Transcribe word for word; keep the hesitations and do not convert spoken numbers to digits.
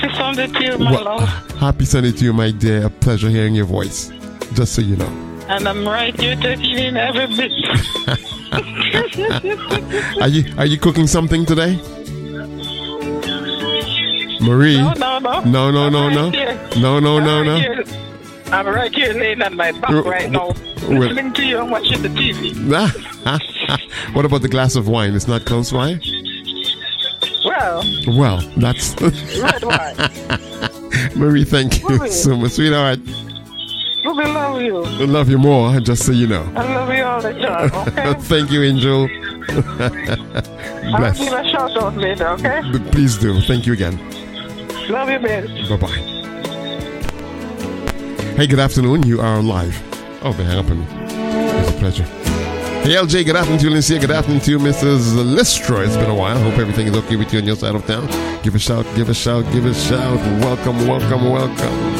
Happy Sunday to you, my well, love. Happy Sunday to you, my dear. A pleasure hearing your voice. Just so you know. And I'm right here taking in every bit. Are you Are you cooking something today, Marie? No, no, no. No, no, I'm no, right no. here. No, no, I'm no, right no. here. I'm right here laying on my back Well, right now, well- listening to you and watching the T V. What about the glass of wine? It's not close by? Well, Well, that's... red wine. Marie, thank you Marie. so much, sweetheart. We love you. I love you more, just so you know. I love you all the time, okay? Thank you, Angel. I'll Bless. give a shout out later, okay? But please do. Thank you again. Love you, babe. Bye-bye. Hey, good afternoon. You are live. Oh, they hang up on me. It's a pleasure. Hey, L J, good afternoon to you, Lindsay. Good afternoon to you, Missus Listra. It's been a while. Hope everything is okay with you on your side of town. Give a shout, give a shout, give a shout. Welcome, welcome, welcome.